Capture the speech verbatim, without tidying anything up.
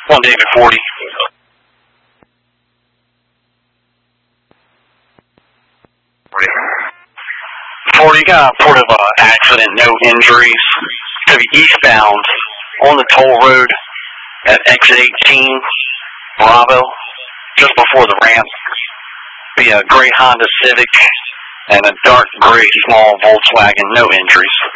One David forty. forty, got a report of uh, accident, no injuries. To be eastbound on the toll road at exit eighteen, Bravo, just before the ramp. Be a gray Honda Civic and a dark gray small Volkswagen, no injuries.